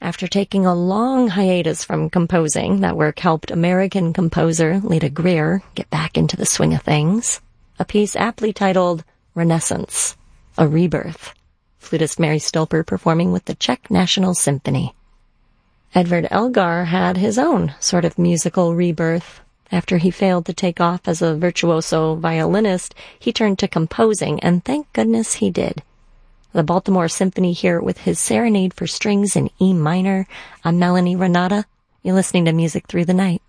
After taking a long hiatus from composing, that work helped American composer Leda Greer get back into the swing of things. A piece aptly titled Renaissance, a Rebirth. Flutist Mary Stolper performing with the Czech National Symphony. Edvard Elgar had his own sort of musical rebirth. After he failed to take off as a virtuoso violinist, he turned to composing, and thank goodness he did. The Baltimore Symphony here with his Serenade for Strings in E minor, a Melanie Renata. You're listening to Music Through the Night.